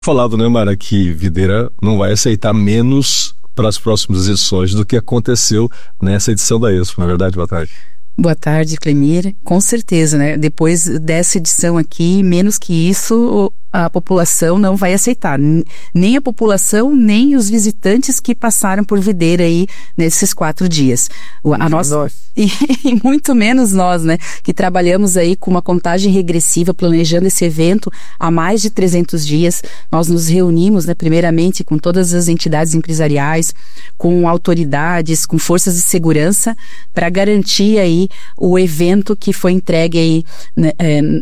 Falado, né, Mara, que Videira não vai aceitar menos para as próximas edições do que aconteceu nessa edição da Expo, não é verdade? Boa tarde. Boa tarde, Clemir. Com certeza, né? Depois dessa edição aqui, menos que isso, a população não vai aceitar. Nem a população, nem os visitantes que passaram por Videira aí nesses 4 dias. Nós. E muito menos nós, né? Que trabalhamos aí com uma contagem regressiva, planejando esse evento há mais de 300 dias. Nós nos reunimos, né? Primeiramente com todas as entidades empresariais, com autoridades, com forças de segurança, para garantir aí o evento que foi entregue aí, né,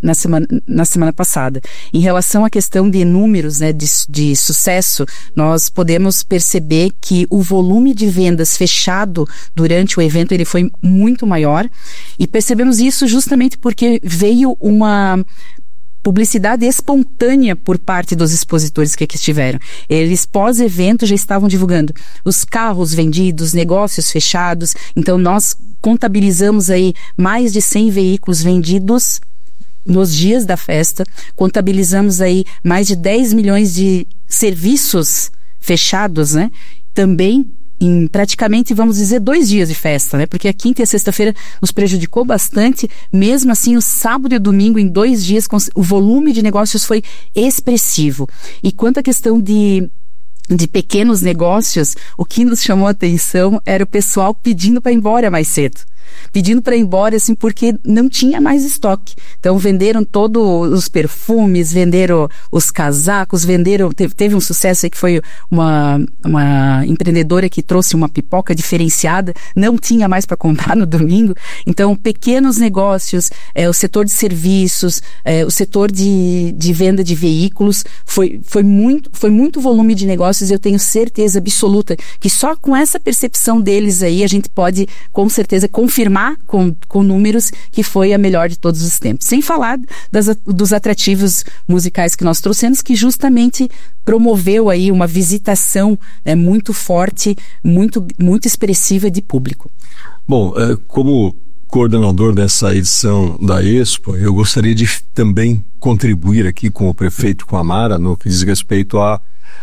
na semana passada. Em relação à questão de números, né, de sucesso, nós podemos perceber que o volume de vendas fechado durante o evento ele foi muito maior, e percebemos isso justamente porque veio uma publicidade espontânea por parte dos expositores que aqui estiveram. Eles, pós-evento, já estavam divulgando os carros vendidos, negócios fechados. Então, nós contabilizamos aí mais de 100 veículos vendidos nos dias da festa. Contabilizamos aí mais de 10 milhões de serviços fechados, né? Também em praticamente, vamos dizer, 2 dias de festa, né? Porque a quinta e a sexta-feira nos prejudicou bastante. Mesmo assim, o sábado e o domingo, em 2 dias, o volume de negócios foi expressivo. E quanto à questão de pequenos negócios, o que nos chamou a atenção era o pessoal pedindo para ir embora mais cedo. Pedindo para ir embora, assim, porque não tinha mais estoque. Então, venderam todos os perfumes, venderam os casacos, teve um sucesso aí que foi uma empreendedora que trouxe uma pipoca diferenciada, não tinha mais para comprar no domingo. Então, pequenos negócios, o setor de serviços, o setor de venda de veículos, foi muito volume de negócios. Eu tenho certeza absoluta que só com essa percepção deles aí, a gente pode, com certeza, confirmar com números que foi a melhor de todos os tempos. Sem falar dos atrativos musicais que nós trouxemos, que justamente promoveu aí uma visitação muito forte, muito expressiva de público. Bom, como coordenador dessa edição da Expo, eu gostaria de também contribuir aqui com o prefeito, com a Mara, no que diz respeito a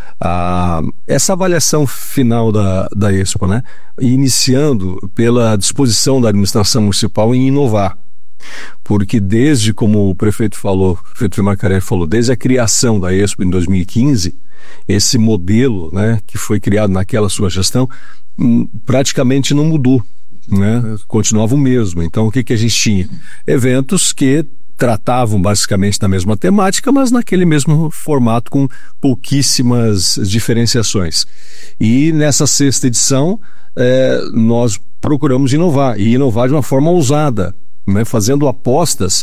essa avaliação final da Expo, né? Iniciando pela disposição da administração municipal em inovar. Porque desde, como o prefeito Macaré falou, desde a criação da Expo em 2015, esse modelo, né, que foi criado naquela sua gestão, praticamente não mudou, né? Continuava o mesmo. Então, o que a gente tinha? Eventos que tratavam basicamente da mesma temática, mas naquele mesmo formato, com pouquíssimas diferenciações. E nessa 6ª edição, nós procuramos inovar, e inovar de uma forma ousada, né, fazendo apostas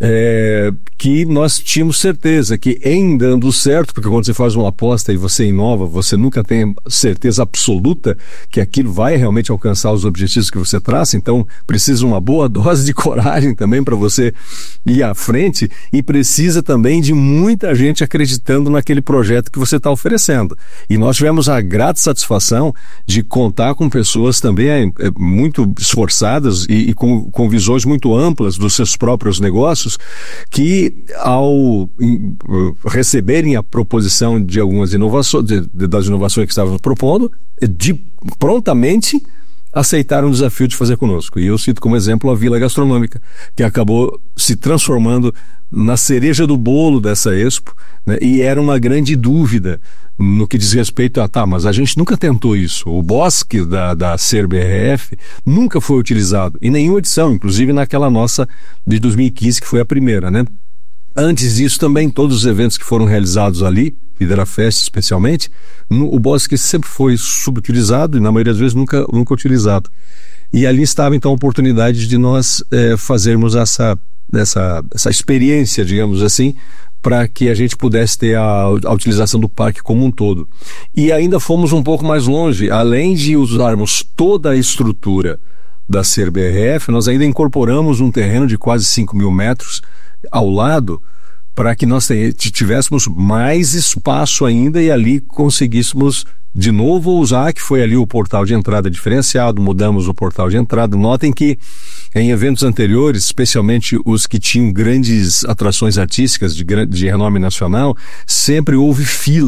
que nós tínhamos certeza que, em dando certo, porque quando você faz uma aposta e você inova, você nunca tem certeza absoluta que aquilo vai realmente alcançar os objetivos que você traça. Então precisa uma boa dose de coragem também para você ir à frente, e precisa também de muita gente acreditando naquele projeto que você está oferecendo. E nós tivemos a grata satisfação de contar com pessoas também muito esforçadas e com visões muito amplas dos seus próprios negócios, que ao receberem a proposição de algumas inovações, das inovações que estávamos propondo, prontamente aceitaram o desafio de fazer conosco. E eu cito como exemplo a Vila Gastronômica, que acabou se transformando na cereja do bolo dessa Expo, né? E era uma grande dúvida no que diz respeito mas a gente nunca tentou isso. O bosque da CERBRF nunca foi utilizado em nenhuma edição, inclusive naquela nossa de 2015, que foi a primeira, né? Antes disso também, todos os eventos que foram realizados ali, Videira Fest especialmente, o bosque sempre foi subutilizado e na maioria das vezes nunca utilizado. E ali estava então a oportunidade de nós fazermos essa experiência, digamos assim, para que a gente pudesse ter a utilização do parque como um todo. E ainda fomos um pouco mais longe. Além de usarmos toda a estrutura da CERBRF, nós ainda incorporamos um terreno de quase 5.000 metros ao lado, para que nós tivéssemos mais espaço ainda e ali conseguíssemos de novo usar, que foi ali o portal de entrada diferenciado, mudamos o portal de entrada. Notem que em eventos anteriores, especialmente os que tinham grandes atrações artísticas de renome nacional, sempre houve fila